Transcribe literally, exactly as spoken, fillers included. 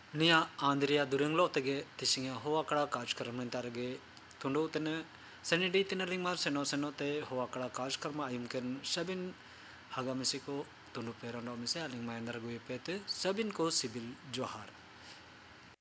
निया आंद्रिया दुरेंगलो तगे तिसिंगे हो अकड़ा कार्यक्रम तारगे तुंडो तने सनेडी तने रिंगमार सेनो सेनो ते हो अकड़ा कार्यक्रम आयुमकन सबिन हगा मिसी को तुंडो पेरोनो मिसे अलिंग महेंद्र गुए पेते सबिन को सिविल जोहार।